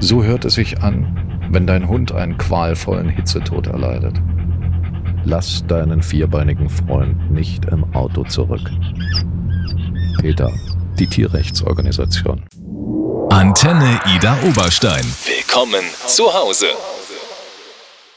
So hört es sich an, wenn dein Hund einen qualvollen Hitzetod erleidet. Lass deinen vierbeinigen Freund nicht im Auto zurück. PETA, die Tierrechtsorganisation. Antenne Ida Oberstein. Willkommen zu Hause.